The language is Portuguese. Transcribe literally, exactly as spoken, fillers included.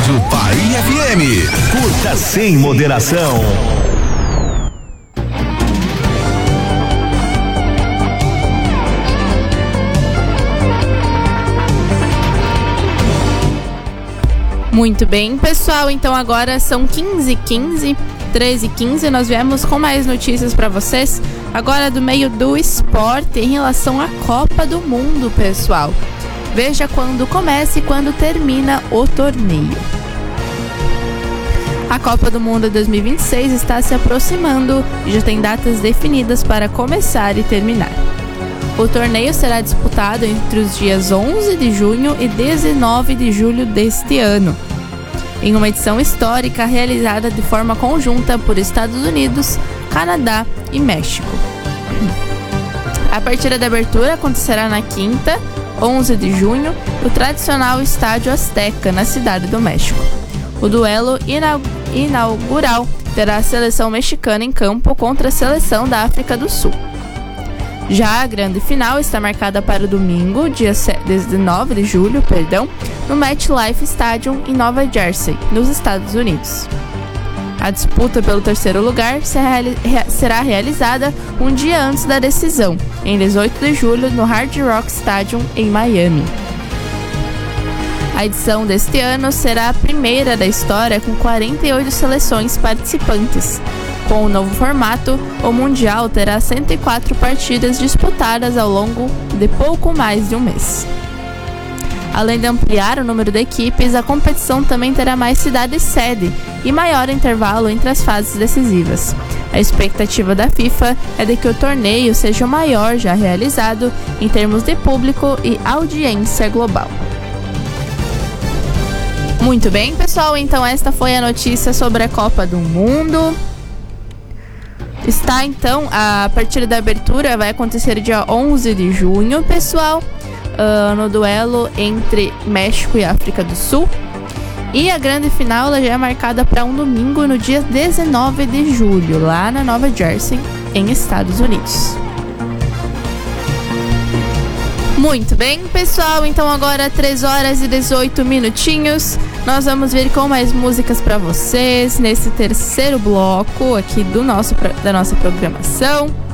Rádio Pai F M. Curta sem moderação. Muito bem, pessoal, então agora são quinze e quinze, treze e quinze, nós viemos com mais notícias para vocês, agora do meio do esporte em relação à Copa do Mundo, pessoal. Veja quando começa e quando termina o torneio. A Copa do Mundo dois mil e vinte e seis está se aproximando e já tem datas definidas para começar e terminar. O torneio será disputado entre os dias onze de junho e dezenove de julho deste ano, em uma edição histórica realizada de forma conjunta por Estados Unidos, Canadá e México. A partida de abertura acontecerá na quinta, onze de junho, no tradicional Estádio Azteca, na Cidade do México. O duelo inaugural terá a seleção mexicana em campo contra a seleção da África do Sul. Já a grande final está marcada para o domingo, dia dezenove de julho, perdão, no MetLife Stadium em Nova Jersey, nos Estados Unidos. A disputa pelo terceiro lugar será realizada um dia antes da decisão, em dezoito de julho, no Hard Rock Stadium em Miami. A edição deste ano será a primeira da história com quarenta e oito seleções participantes. Com o novo formato, o Mundial terá cento e quatro partidas disputadas ao longo de pouco mais de um mês. Além de ampliar o número de equipes, a competição também terá mais cidades-sede e maior intervalo entre as fases decisivas. A expectativa da FIFA é de que o torneio seja o maior já realizado em termos de público e audiência global. Muito bem, pessoal, então esta foi a notícia sobre a Copa do Mundo. Está então, a partida da abertura vai acontecer dia onze de junho, pessoal, uh, no duelo entre México e África do Sul. E a grande final ela já é marcada para um domingo no dia dezenove de julho, lá na Nova Jersey, em Estados Unidos. Muito bem, pessoal, então agora três horas e dezoito minutinhos. Nós vamos vir com mais músicas para vocês nesse terceiro bloco aqui do nosso, da nossa programação.